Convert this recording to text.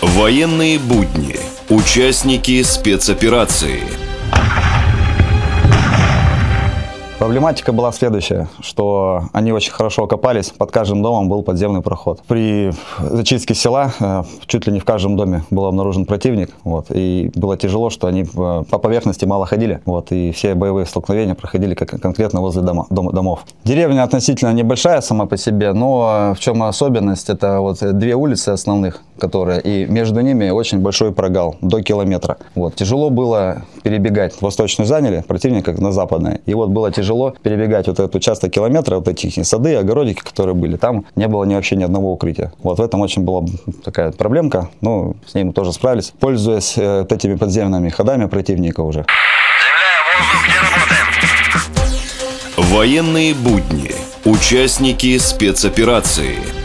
Военные будни. Участники спецоперации. Проблематика была следующая, что они очень хорошо окопались, под каждым домом был подземный проход. При зачистке села чуть ли не в каждом доме был обнаружен противник, и было тяжело, что они по поверхности мало ходили, и все боевые столкновения проходили конкретно возле домов. Деревня относительно небольшая сама по себе, но в чем особенность, это две улицы основных, и между ними очень большой прогал, до километра. Тяжело было перебегать, восточную заняли, противника на западное, и было тяжело перебегать этот участок километра, эти сады, огородики, которые были, там не было вообще ни одного укрытия. В этом очень была такая проблемка, но с ней мы тоже справились, пользуясь этими подземными ходами противника уже. Земля, воздух, где работаем? Военные будни. Участники спецоперации.